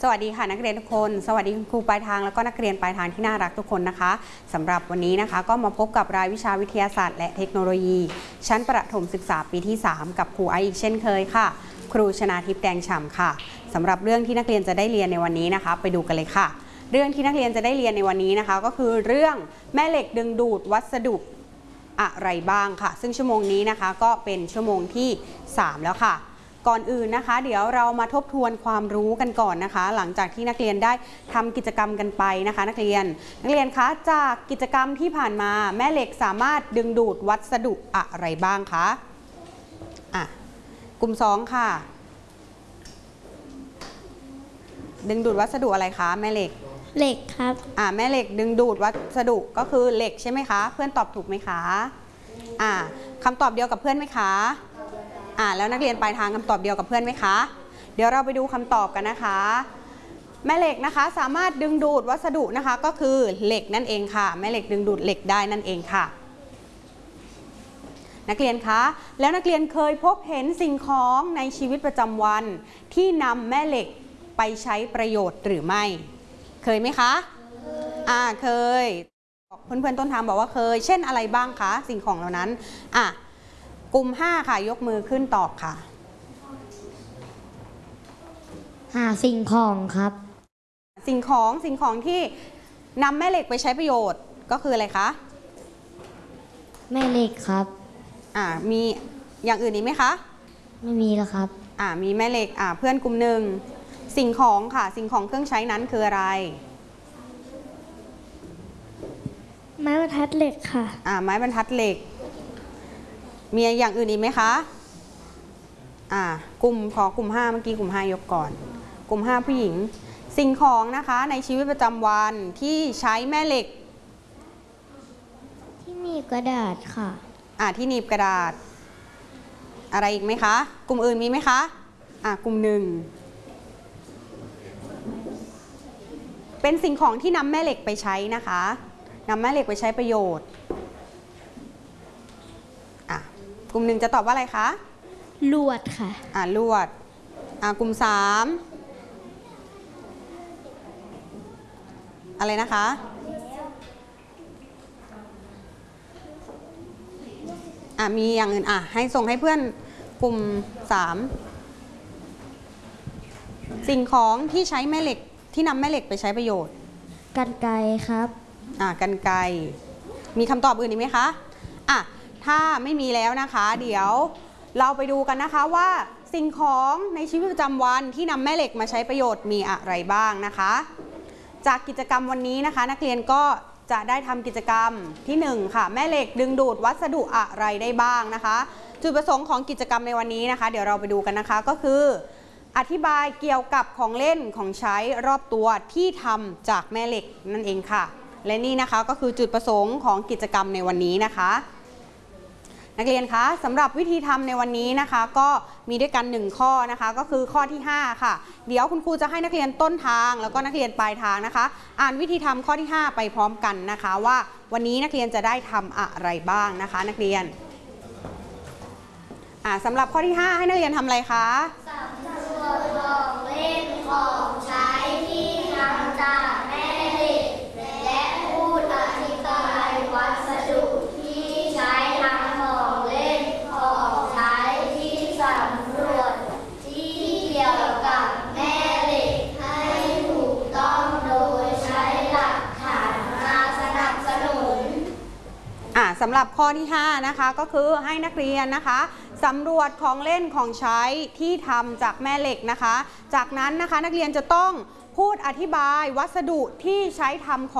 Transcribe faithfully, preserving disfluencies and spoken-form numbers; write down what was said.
วัสดีค่ะนักเรียนทุกคนสวัสดีคุณครูปลายทางแล้วก็นักเรียนปลายทางที่น่ารักทุกคนนะคะสำหรับวันนี้นะคะก็มาพบกับรายวิชาวิทยาศาสตร์และเทคโนโลยี ชั้นประถมศึกษาปีที่สามกับครูไอซ์อีกเช่นเคยค่ะครูชนาทิพย์แดงฉ่ำค่ะสำหรับเรื่องที่นักเรียนจะได้เรียนในวันนี้นะคะไปดูกันเลยค่ะเรื่องที่นักเรียนจะได้เรียนในวันนี้นะคะก็คือเรื่องแม่เหล็กดึงดูดวัสดุอะไรบ้างค่ะซึ่งชั่วโมงนี้นะคะก็เป็นชั่วโมงที่สามแล้วค่ะก่อนอื่นนะคะเดี๋ยวเรามาทบทวนความรู้กันก่อนนะคะหลังจากที่นักเรียนได้ทำกิจกรรมกันไปนะคะนักเรียนนักเรียนคะจากกิจกรรมที่ผ่านมาแม่เหล็กสามารถดึงดูดวัสดุอะไรบ้างคะอ่ะกลุ่มสองค่ะดึงดูดวัสดุอะไรคะแม่เหล็กเหล็กครับอ่ะแม่เหล็กดึงดูดวัสดุก็คือเหล็กใช่ไหมคะเพื่อนตอบถูกไหมคะอ่ะคำตอบเดียวกับเพื่อนไหมคะอ่าแล้วนักเรียนปลายทางคำตอบเดียวกับเพื่อนไหมคะเดี๋ยวเราไปดูคำตอบกันนะคะแม่เหล็กนะคะสามารถดึงดูดวัสดุนะคะก็คือเหล็กนั่นเองค่ะแม่เหล็กดึงดูดเหล็กได้นั่นเองค่ะนักเรียนคะแล้วนักเรียนเคยพบเห็นสิ่งของในชีวิตประจำวันที่นำแม่เหล็กไปใช้ประโยชน์หรือไม่เคยไหมคะอ่าเคยเพื่อนๆต้นทางบอกว่าเคยเช่นอะไรบ้างคะสิ่งของเหล่านั้นอ่ะกลุ่มห้าค่ะยกมือขึ้นตอบค่ะหาสิ่งของครับสิ่งของสิ่งของที่นำแม่เหล็กไปใช้ประโยชน์ก็คืออะไรคะแม่เหล็กครับอ่ามีอย่างอื่นอีกไหมคะไม่มีแล้วครับอ่ามีแม่เหล็กอ่าเพื่อนกลุ่มหนึ่งสิ่งของค่ะสิ่งของเครื่องใช้นั้นคืออะไรไม้บรรทัดเหล็กค่ะอ่าไม้บรรทัดเหล็กมีอย่างอื่นอีกไหมคะอ่ากลุ่มขอกลุ่มห้าเมื่อกี้กลุ่มห้ายกก่อนกลุ่มห้าผู้หญิงสิ่งของนะคะในชีวิตประจำวันที่ใช้แม่เหล็กที่หนีบกระดาษค่ะอ่าที่หนีบกระดาษอะไรอีกไหมคะกลุ่มอื่นมีไหมคะอ่ากลุ่มหนึ่งเป็นสิ่งของที่นำแม่เหล็กไปใช้นะคะนำแม่เหล็กไปใช้ประโยชน์อ่ะกลุ่มหนึ่งจะตอบว่าอะไรคะลวดค่ะอ่าลวดอ่ากลุ่มสามอะไรนะคะอ่ามีอย่างอื่นอ่ะให้ส่งให้เพื่อนกลุ่มสามสิ่งของที่ใช้แม่เหล็กที่นำแม่เหล็กไปใช้ประโยชน์กรรไกรครับอ่ากรรไกรมีคำตอบอื่นอีกไหมคะอ่ะถ้าไม่มีแล้วนะคะเดี๋ยวเราไปดูกันนะคะว่าสิ่งของในชีวิตประจำวันที่นำแม่เหล็กมาใช้ประโยชน์มีอะไรบ้างนะคะจากกิจกรรมวันนี้นะคะนักเรียนก็จะได้ทำกิจกรรมที่หนึ่งค่ะแม่เหล็กดึงดูดวัสดุอะไรได้บ้างนะคะจุดประสงค์ของกิจกรรมในวันนี้นะคะเดี๋ยวเราไปดูกันนะคะก็คืออธิบายเกี่ยวกับของเล่นของใช้รอบตัวที่ทำจากแม่เหล็กนั่นเองค่ะและนี่นะคะก็คือจุดประสงค์ของกิจกรรมในวันนี้นะคะนักเรียนคะสำหรับวิธีทำในวันนี้นะคะก็มีด้วยกันหนึ่งข้อนะคะก็คือข้อที่ห้าค่ะเดี๋ยวคุณครูจะให้นักเรียนต้นทางแล้วก็นักเรียนปลายทางนะคะอ่านวิธีทำข้อที่ห้าไปพร้อมกันนะคะว่าวันนี้นักเรียนจะได้ทำอะไรบ้างนะคะนักเรียนอ่าสำหรับข้อที่ห้าให้นักเรียนทำอะไรคะสำรวจของเล่นของใช้ที่ทำจากแม่เหล็กและพูดอธิบายวัสดุที่ใช้ทำของเล่นของใช้ที่สำรวจที่เกี่ยวกับแม่เหล็กให้ถูกต้องโดยใช้หลักฐานมาสนับสนุนอ่าสำหรับข้อที่ห้านะคะก็คือให้นักเรียนนะคะสำรวจของเล่นของใช้ที่ทำจากแม่เหล็กนะคะจากนั้นนะคะนักเรียนจะต้องพูดอธิบายวัสดุที่ใช้ทำของ